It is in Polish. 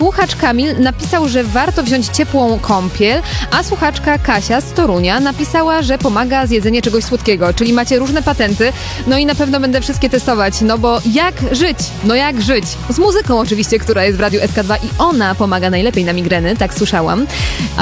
słuchacz Kamil napisał, że warto wziąć ciepłą kąpiel, a słuchaczka Kasia z Torunia napisała, że pomaga zjedzenie czegoś słodkiego, czyli macie różne patenty, no i na pewno będę wszystkie testować, no bo jak żyć? No jak żyć? Z muzyką oczywiście, która jest w Radiu SK2 i ona pomaga najlepiej na migreny, tak słyszałam.